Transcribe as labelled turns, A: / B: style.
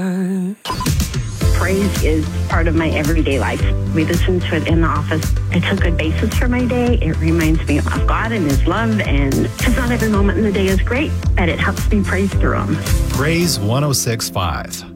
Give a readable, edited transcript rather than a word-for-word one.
A: Praise is part of my everyday life. We listen to it in the office. It's a good basis for my day. It reminds me of God and His love, and because not every moment in the day is great, but it helps me praise through them.
B: Praise 106.5.